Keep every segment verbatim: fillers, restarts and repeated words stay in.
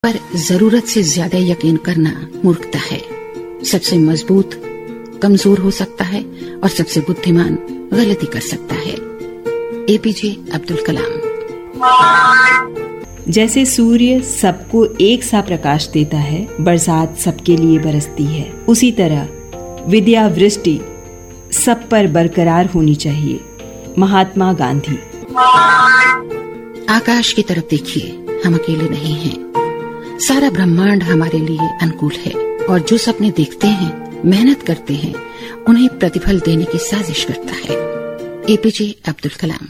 पर जरूरत से ज्यादा यकीन करना मूर्खता है। सबसे मजबूत कमजोर हो सकता है और सबसे बुद्धिमान गलती कर सकता है। एपीजे अब्दुल कलाम। जैसे सूर्य सबको एक सा प्रकाश देता है, बरसात सबके लिए बरसती है, उसी तरह विद्या वृष्टि सब पर बरकरार होनी चाहिए। महात्मा गांधी। आकाश की तरफ देखिए, हम अकेले नहीं हैं। सारा ब्रह्मांड हमारे लिए अनुकूल है और जो सपने देखते हैं, मेहनत करते हैं, उन्हें प्रतिफल देने की साजिश करता है। एपीजे अब्दुल कलाम।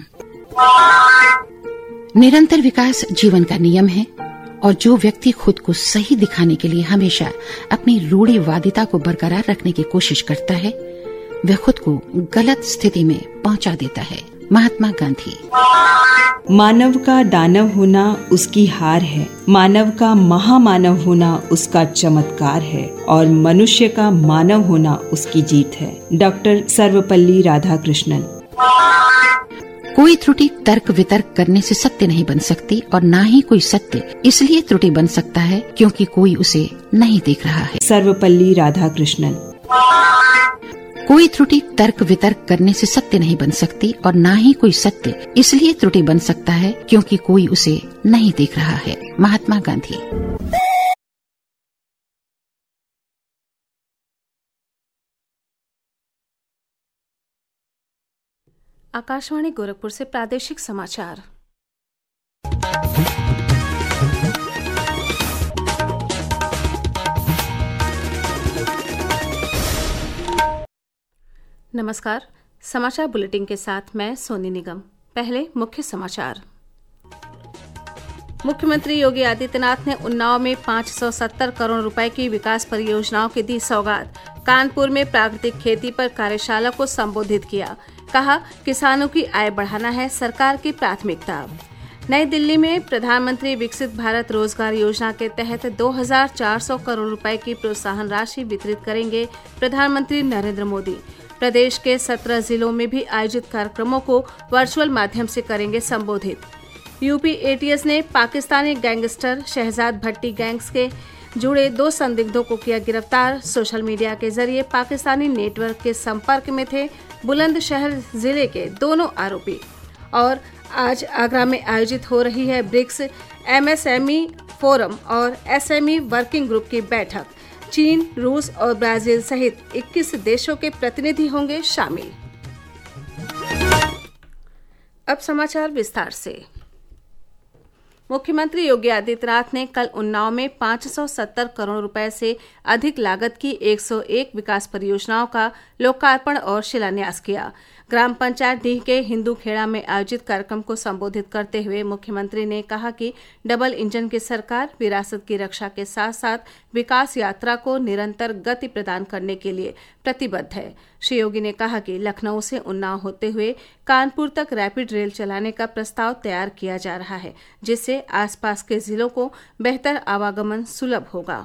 निरंतर विकास जीवन का नियम है और जो व्यक्ति खुद को सही दिखाने के लिए हमेशा अपनी रूढ़िवादिता को बरकरार रखने की कोशिश करता है, वह खुद को गलत स्थिति में पहुंचा देता है। महात्मा गांधी। मानव का दानव होना उसकी हार है, मानव का महामानव होना उसका चमत्कार है और मनुष्य का मानव होना उसकी जीत है। डॉक्टर सर्वपल्ली राधाकृष्णन। कोई त्रुटि तर्क वितर्क करने से सत्य नहीं बन सकती और न ही कोई सत्य इसलिए त्रुटि बन सकता है क्योंकि कोई उसे नहीं देख रहा है। सर्वपल्ली राधाकृष्णन। कोई त्रुटि तर्क वितर्क करने से सत्य नहीं बन सकती और न ही कोई सत्य इसलिए त्रुटि बन सकता है क्योंकि कोई उसे नहीं देख रहा है। महात्मा गांधी। आकाशवाणी गोरखपुर से प्रादेशिक समाचार। नमस्कार, समाचार बुलेटिन के साथ मैं सोनी निगम। पहले मुख्य समाचार। मुख्यमंत्री योगी आदित्यनाथ ने उन्नाव में पाँच सौ सत्तर करोड़ रुपए की विकास परियोजनाओं की दी सौगात। कानपुर में प्राकृतिक खेती पर कार्यशाला को संबोधित किया। कहा, किसानों की आय बढ़ाना है सरकार की प्राथमिकता। नई दिल्ली में प्रधानमंत्री विकसित भारत रोजगार योजना के तहत दो हज़ार चार सौ करोड़ रुपए की प्रोत्साहन राशि वितरित करेंगे प्रधानमंत्री नरेंद्र मोदी। प्रदेश के सत्रह जिलों में भी आयोजित कार्यक्रमों को वर्चुअल माध्यम से करेंगे संबोधित। यूपी एटीएस ने पाकिस्तानी गैंगस्टर शहजाद भट्टी गैंग्स के जुड़े दो संदिग्धों को किया गिरफ्तार। सोशल मीडिया के जरिए पाकिस्तानी नेटवर्क के संपर्क में थे बुलंदशहर जिले के दोनों आरोपी। और आज आगरा में आयोजित हो रही है ब्रिक्स एमएसएमई फोरम और एसएमई वर्किंग ग्रुप की बैठक। चीन, रूस और ब्राजील सहित इक्कीस देशों के प्रतिनिधि होंगे शामिल। अब समाचार विस्तार से। मुख्यमंत्री योगी आदित्यनाथ ने कल उन्नाव में पाँच सौ सत्तर करोड़ रुपए से अधिक लागत की एक सौ एक विकास परियोजनाओं का लोकार्पण और शिलान्यास किया। ग्राम पंचायत डीह के हिंदू खेड़ा में आयोजित कार्यक्रम को संबोधित करते हुए मुख्यमंत्री ने कहा कि डबल इंजन की सरकार विरासत की रक्षा के साथ साथ विकास यात्रा को निरंतर गति प्रदान करने के लिए प्रतिबद्ध है। श्री योगी ने कहा कि लखनऊ से उन्नाव होते हुए कानपुर तक रैपिड रेल चलाने का प्रस्ताव तैयार किया जा रहा है, जिससे आसपास के जिलों को बेहतर आवागमन सुलभ होगा।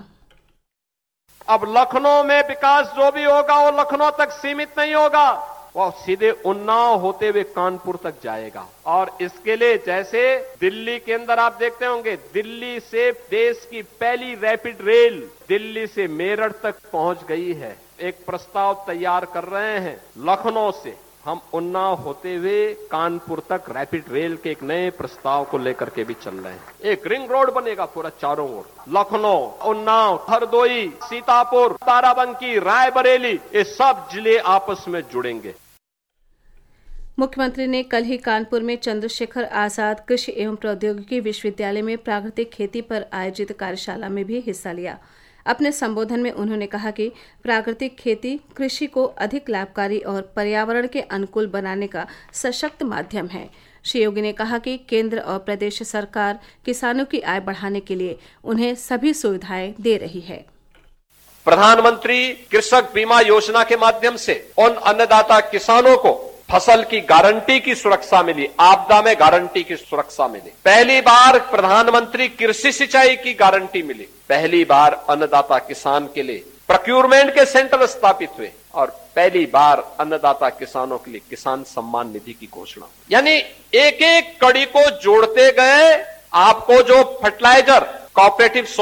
अब लखनऊ में विकास जो भी होगा वो लखनऊ तक सीमित नहीं होगा, वो सीधे उन्नाव होते हुए कानपुर तक जाएगा। और इसके लिए जैसे दिल्ली के अंदर आप देखते होंगे, दिल्ली से देश की पहली रैपिड रेल दिल्ली से मेरठ तक पहुंच गई है। एक प्रस्ताव तैयार कर रहे हैं, लखनऊ से हम उन्नाव होते हुए कानपुर तक रैपिड रेल के एक नए प्रस्ताव को लेकर के भी चल रहे हैं। एक रिंग रोड बनेगा पूरा चारों ओर, लखनऊ, उन्नाव, हरदोई, सीतापुर, बाराबंकी, रायबरेली, ये सब जिले आपस में जुड़ेंगे। मुख्यमंत्री ने कल ही कानपुर में चंद्रशेखर आजाद कृषि एवं प्रौद्योगिकी विश्वविद्यालय में प्राकृतिक खेती पर आयोजित कार्यशाला में भी हिस्सा लिया। अपने संबोधन में उन्होंने कहा कि प्राकृतिक खेती कृषि को अधिक लाभकारी और पर्यावरण के अनुकूल बनाने का सशक्त माध्यम है। श्री योगी ने कहा कि केंद्र और प्रदेश सरकार किसानों की आय बढ़ाने के लिए उन्हें सभी सुविधाएं दे रही है। प्रधानमंत्री कृषक बीमा योजना के माध्यम से उन अन्नदाता किसानों को फसल की गारंटी की सुरक्षा मिली, आपदा में गारंटी की सुरक्षा मिली। पहली बार प्रधानमंत्री कृषि सिंचाई की गारंटी मिली। पहली बार अन्नदाता किसान के लिए प्रोक्यूरमेंट के सेंटर स्थापित हुए और पहली बार अन्नदाता किसानों के लिए किसान सम्मान निधि की घोषणा। यानी एक एक कड़ी को जोड़ते गए आपको जो फर्टिलाइजर कोऑपरेटिव